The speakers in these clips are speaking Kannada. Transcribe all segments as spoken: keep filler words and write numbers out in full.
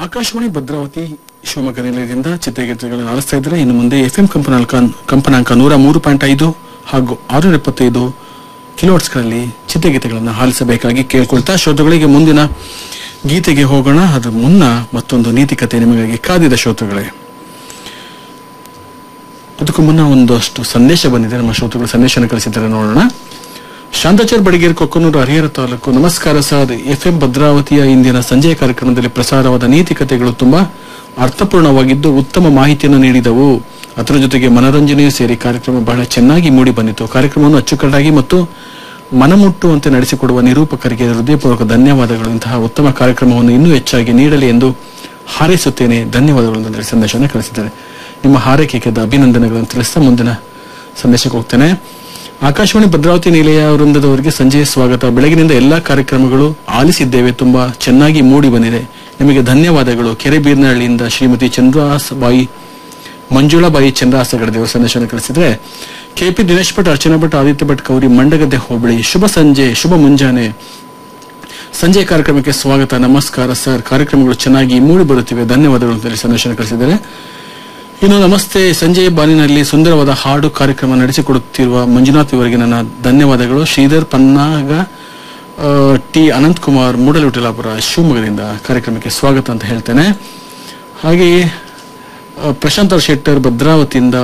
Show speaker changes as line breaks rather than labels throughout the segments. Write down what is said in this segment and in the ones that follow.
ಆಕಾಶವಾಣಿ ಭದ್ರಾವತಿ ಶಿವಮೊಗ್ಗ ನಿಲಯದಿಂದ ಚಿತ್ರಗೀತೆಗಳನ್ನು ಆಲಿಸ್ತಾ ಇದ್ದಾರೆ. ಇನ್ನು ಮುಂದೆ ಎಫ್ ಎಂ ಕಂಪನಾಂಕ ಕಂಪನಾಂಕ ನೂರ ಮೂರು ಪಾಯಿಂಟ್ ಐದು ಹಾಗೂ ಆರುನೂರ ಎಪ್ಪತ್ತೈದು ಕಿಲೋಟ್ಸ್ಗಳಲ್ಲಿ ಚಿತ್ರಗೀತೆಗಳನ್ನು ಆಲಿಸಬೇಕಾಗಿ ಕೇಳ್ಕೊಳ್ತಾ ಶ್ರೋತೃಗಳಿಗೆ ಮುಂದಿನ ಗೀತೆಗೆ ಹೋಗೋಣ. ಅದ್ರ ಮುನ್ನ ಮತ್ತೊಂದು ನೀತಿಕತೆ ನಿಮಗಾಗಿ ಕಾದಿದ ಶ್ರೋತೃಗಳೇ. ಅದಕ್ಕೂ ಮುನ್ನ ಒಂದಷ್ಟು ಸಂದೇಶ ಬಂದಿದೆ. ನಮ್ಮ ಶ್ರೋತೃಗಳು ಸಂದೇಶನ ಕಳಿಸಿದ್ದಾರೆ, ನೋಡೋಣ. ಶಾಂತಾಚಾರ್ ಬಡಿಗೇರ್, ಕೊಕ್ಕನೂರು, ಹರಿಹರ ತಾಲೂಕು. ನಮಸ್ಕಾರ ಸರ್. ಎಫ್ ಎಂ ಭದ್ರಾವತಿಯ ಇಂದಿನ ಸಂಜೆಯ ಕಾರ್ಯಕ್ರಮದಲ್ಲಿ ಪ್ರಸಾರವಾದ ನೀತಿಕತೆಗಳು ತುಂಬಾ ಅರ್ಥಪೂರ್ಣವಾಗಿದ್ದು ಉತ್ತಮ ಮಾಹಿತಿಯನ್ನು ನೀಡಿದವು. ಅದರ ಜೊತೆಗೆ ಮನರಂಜನೆಯೂ ಸೇರಿ ಕಾರ್ಯಕ್ರಮ ಬಹಳ ಚೆನ್ನಾಗಿ ಮೂಡಿ ಬಂದಿತು. ಕಾರ್ಯಕ್ರಮವನ್ನು ಅಚ್ಚುಕಟ್ಟಾಗಿ ಮತ್ತು ಮನಮುಟ್ಟುವಂತೆ ನಡೆಸಿಕೊಡುವ ನಿರೂಪಕರಿಗೆ ಹೃದಯಪೂರ್ವಕ ಧನ್ಯವಾದಗಳು. ಇಂತಹ ಉತ್ತಮ ಕಾರ್ಯಕ್ರಮವನ್ನು ಇನ್ನೂ ಹೆಚ್ಚಾಗಿ ನೀಡಲಿ ಎಂದು ಹಾರೈಸುತ್ತೇನೆ. ಧನ್ಯವಾದಗಳು ಎಂದು ಸಂದೇಶವನ್ನು ಕಳಿಸಿದ್ದಾರೆ. ನಿಮ್ಮ ಹಾರೈಕೆಗೆ ಅಭಿನಂದನೆಗಳನ್ನು ತಿಳಿಸ್ತಾ ಮುಂದಿನ ಸಂದೇಶಕ್ಕೆ ಹೋಗ್ತೇನೆ. ಆಕಾಶವಾಣಿ ಭದ್ರಾವತಿ ನಿಲಯ ವೃಂದದವರಿಗೆ ಸಂಜೆಯ ಸ್ವಾಗತ. ಬೆಳಗಿನಿಂದ ಎಲ್ಲಾ ಕಾರ್ಯಕ್ರಮಗಳು ಆಲಿಸಿದ್ದೇವೆ. ತುಂಬಾ ಚೆನ್ನಾಗಿ ಮೂಡಿ ಬಂದಿದೆ. ನಿಮಗೆ ಧನ್ಯವಾದಗಳು. ಕೆರೆಬೀರ್ನಹಳ್ಳಿಯಿಂದ ಶ್ರೀಮತಿ ಚಂದ್ರಾಸಬಾಯಿ ಮಂಜುಳಾಬಾಯಿ ಚಂದ್ರಾಸಗಡದೇವರು ಸಂದೇಶವನ್ನು ಕಳಿಸಿದ್ರೆ, ಕೆಪಿ ದಿನೇಶ್ ಭಟ್, ಅರ್ಚನಾ ಭಟ್, ಆದಿತ್ಯ ಭಟ್ ಕೌರಿ, ಮಂಡಗದ್ದೆ ಹೋಬಳಿ. ಶುಭ ಸಂಜೆ, ಶುಭ ಮುಂಜಾನೆ. ಸಂಜೆ ಕಾರ್ಯಕ್ರಮಕ್ಕೆ ಸ್ವಾಗತ. ನಮಸ್ಕಾರ ಸರ್. ಕಾರ್ಯಕ್ರಮಗಳು ಚೆನ್ನಾಗಿ ಮೂಡಿ ಬರುತ್ತಿವೆ. ಧನ್ಯವಾದಗಳು ಅಂತ ಸಂದೇಶವನ್ನು ಕಳಿಸಿದ್ದಾರೆ. ಇನ್ನು ನಮಸ್ತೆ. ಸಂಜೆ ಬಾನಿನಲ್ಲಿ ಸುಂದರವಾದ ಹಾಡು ಕಾರ್ಯಕ್ರಮ ನಡೆಸಿಕೊಡುತ್ತಿರುವ ಮಂಜುನಾಥ್ ಇವರಿಗೆ ನನ್ನ ಧನ್ಯವಾದಗಳು. ಶ್ರೀಧರ್ ಪನ್ನಾಗ, ಟಿ ಅನಂತ್ ಕುಮಾರ್, ಮೂಡಲವಿಠಲಾಪುರ, ಶಿವಮೊಗ್ಗದಿಂದ ಕಾರ್ಯಕ್ರಮಕ್ಕೆ ಸ್ವಾಗತ ಅಂತ ಹೇಳ್ತೇನೆ. ಹಾಗೆಯೇ ಪ್ರಶಾಂತ್ ಶೆಟ್ಟರ್ ಭದ್ರಾವತಿಯಿಂದ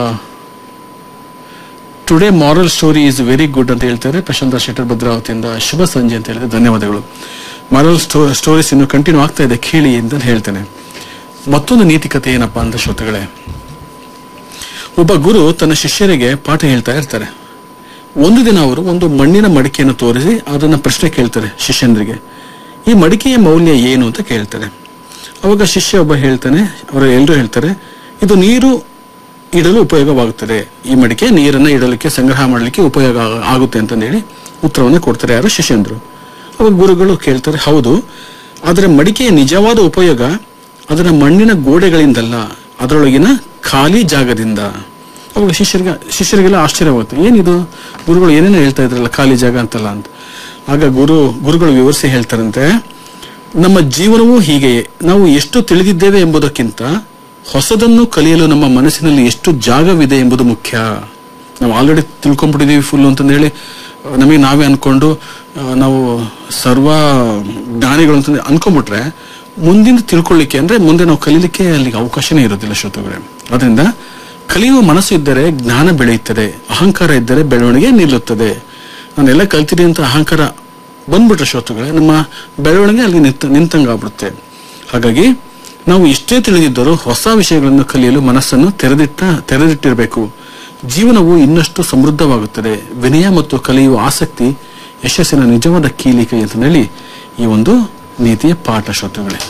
today moral story is very good ಅಂತ ಹೇಳ್ತಾರೆ. ಪ್ರಶಾಂತ್ ಶೆಟ್ಟರ್ ಭದ್ರಾವತಿಯಿಂದ ಶುಭ ಸಂಜೆ ಅಂತ ಹೇಳಿದ್ರೆ ಧನ್ಯವಾದಗಳು. ಮಾರಲ್ ಸ್ಟೋರೀಸ್ ಇನ್ನು ಕಂಟಿನ್ಯೂ ಆಗ್ತಾ ಇದೆ, ಕೇಳಿ ಅಂತ ಹೇಳ್ತೇನೆ. ಮತ್ತೊಂದು ನೀತಿಕತೆ ಏನಪ್ಪಾ ಅಂತ ಶ್ರೋತೃಗಳೇ, ಒಬ್ಬ ಗುರು ತನ್ನ ಶಿಷ್ಯರಿಗೆ ಪಾಠ ಹೇಳ್ತಾ ಇರ್ತಾರೆ. ಒಂದು ದಿನ ಅವರು ಒಂದು ಮಣ್ಣಿನ ಮಡಿಕೆಯನ್ನು ತೋರಿಸಿ ಅದನ್ನ ಪ್ರಶ್ನೆ ಕೇಳ್ತಾರೆ ಶಿಷ್ಯನಿಗೆ. ಈ ಮಡಿಕೆಯ ಮೌಲ್ಯ ಏನು ಅಂತ ಕೇಳ್ತಾರೆ. ಅವಾಗ ಶಿಷ್ಯ ಒಬ್ಬ ಹೇಳ್ತಾನೆ, ಅವರು ಎಲ್ಲರೂ ಹೇಳ್ತಾರೆ, ಇದು ನೀರು ಇಡಲು ಉಪಯೋಗವಾಗುತ್ತದೆ. ಈ ಮಡಿಕೆ ನೀರನ್ನ ಇಡಲಿಕ್ಕೆ, ಸಂಗ್ರಹ ಮಾಡಲಿಕ್ಕೆ ಉಪಯೋಗ ಆಗುತ್ತೆ ಅಂತ ಹೇಳಿ ಉತ್ತರವನ್ನು ಕೊಡ್ತಾರೆ ಯಾರು? ಶಿಷ್ಯಂದ್ರು. ಅವಾಗ ಗುರುಗಳು ಕೇಳ್ತಾರೆ, ಹೌದು, ಆದರೆ ಮಡಿಕೆಯ ನಿಜವಾದ ಉಪಯೋಗ ಅದರ ಮಣ್ಣಿನ ಗೋಡೆಗಳಿಂದಲ್ಲ, ಅದರೊಳಗಿನ ಖಾಲಿ ಜಾಗದಿಂದ. ಅವಾಗ ಶಿಷ್ಯರಿಗೆ ಶಿಷ್ಯರಿಗೆಲ್ಲ ಆಶ್ಚರ್ಯವಾಗುತ್ತೆ. ಏನಿದು ಗುರುಗಳು ಏನೇನು ಹೇಳ್ತಾ ಇದ್ರಲ್ಲ, ಖಾಲಿ ಜಾಗ ಅಂತಲ್ಲ ಅಂತ. ಆಗ ಗುರು ಗುರುಗಳು ವಿವರಿಸಿ ಹೇಳ್ತಾರಂತೆ, ನಮ್ಮ ಜೀವನವೂ ಹೀಗೆಯೇ. ನಾವು ಎಷ್ಟು ತಿಳಿದಿದ್ದೇವೆ ಎಂಬುದಕ್ಕಿಂತ ಹೊಸದನ್ನು ಕಲಿಯಲು ನಮ್ಮ ಮನಸ್ಸಿನಲ್ಲಿ ಎಷ್ಟು ಜಾಗವಿದೆ ಎಂಬುದು ಮುಖ್ಯ. ನಾವು ಆಲ್ರೆಡಿ ತಿಳ್ಕೊಂಡ್ಬಿಟ್ಟಿದೀವಿ ಫುಲ್ ಅಂತಂದು ಹೇಳಿ ನಮಗೆ ನಾವೇ ಅನ್ಕೊಂಡು ನಾವು ಸರ್ವ ಜ್ಞಾನಿಗಳು ಅಂತ ಅನ್ಕೊಂಡ್ಬಿಟ್ರೆ ಮುಂದಿನ ತಿಳ್ಕೊಳ್ಳಿಕ್ಕೆ ಅಂದ್ರೆ ಮುಂದೆ ನಾವು ಕಲೀಲಿಕ್ಕೆ ಅಲ್ಲಿಗೆ ಅವಕಾಶನೇ ಇರೋದಿಲ್ಲ ಶ್ರೋತೃಗಳೇ. ಅದರಿಂದ ಕಲಿಯುವ ಮನಸ್ಸು ಇದ್ದರೆ ಜ್ಞಾನ ಬೆಳೆಯುತ್ತದೆ, ಅಹಂಕಾರ ಇದ್ದರೆ ಬೆಳವಣಿಗೆ ನಿಲ್ಲುತ್ತದೆ. ನಾನೆಲ್ಲ ಕಲ್ತಿದೆ ಅಂತ ಅಹಂಕಾರ ಬಂದ್ಬಿಟ್ರೆ ಶ್ರೋತೃಗಳೇ ನಮ್ಮ ಬೆಳವಣಿಗೆ ಅಲ್ಲಿ ನಿಂತ ನಿಂತಂಗಾಗ್ಬಿಡುತ್ತೆ. ಹಾಗಾಗಿ ನಾವು ಎಷ್ಟೇ ತಿಳಿದಿದ್ದರೂ ಹೊಸ ವಿಷಯಗಳನ್ನು ಕಲಿಯಲು ಮನಸ್ಸನ್ನು ತೆರೆದಿಟ್ಟ ತೆರೆದಿಟ್ಟಿರಬೇಕು. ಜೀವನವು ಇನ್ನಷ್ಟು ಸಮೃದ್ಧವಾಗುತ್ತದೆ. ವಿನಯ ಮತ್ತು ಕಲಿಯುವ ಆಸಕ್ತಿ ಯಶಸ್ಸಿನ ನಿಜವಾದ ಕೀಲಿಕೆ ಅಂತ ಹೇಳಿ ಈ ಒಂದು ನೀತಿಯ ಪಾಠ ಶ್ರೋತೃಗಳೇ.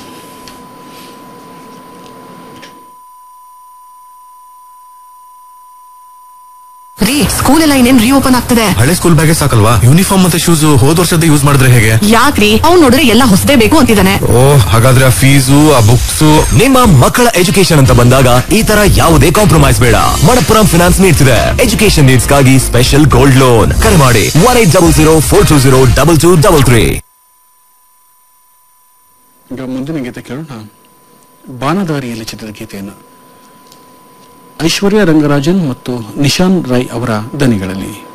ರೀ, ಸ್ಕೂಲ್ ಎಲ್ಲ ಇನ್ನೇನ್ ರೀಓಪನ್ ಆಗ್ತದೆ.
ಹಳೆ ಸ್ಕೂಲ್ ಬ್ಯಾಗೆ ಸಾಕಲ್ವಾ? ಯೂನಿಫಾರ್ಮ್ ಮತ್ತೆ ಶೂಸ್ ಹೋದ ವರ್ಷದ ಯೂಸ್ ಮಾಡಿದ್ರೆ ಹೇಗೆ?
ಯಾಕ್ರಿ, ಅವ್ನು ನೋಡಿದ್ರೆ ಎಲ್ಲ ಹೊಸದೇ ಬೇಕು ಅಂತಿದ್ದಾನೆ.
ಓ, ಹಾಗಾದ್ರೆ ಆ ಫೀಸು, ಆ ಬುಕ್ಸ್.
ನಿಮ್ಮ ಮಕ್ಕಳ ಎಜುಕೇಶನ್ ಅಂತ ಬಂದಾಗ ಈ ತರ ಯಾವುದೇ ಕಾಂಪ್ರಮೈಸ್ ಬೇಡ. ಮಣಪ್ಪುರಂ ಫಿನಾನ್ಸ್ ನೀಡ್ತಿದೆ ಎಜುಕೇಶನ್ ನೀಡ್ಸ್ ಗಾಗಿ ಸ್ಪೆಷಲ್ ಗೋಲ್ಡ್ ಲೋನ್. ಕರೆ ಮಾಡಿ one eight double zero four two zero double two double three.
ಈಗ ಮುಂದಿನ ಗೀತೆ ಕೇಳೋಣ. ಬಾನದಾರಿಯಲ್ಲಿ ಚಿತ್ರದ ಗೀತೆಯನ್ನು ಐಶ್ವರ್ಯ ರಂಗರಾಜನ್ ಮತ್ತು ನಿಶಾನ್ ರೈ ಅವರ ದನಿಗಳಲ್ಲಿ.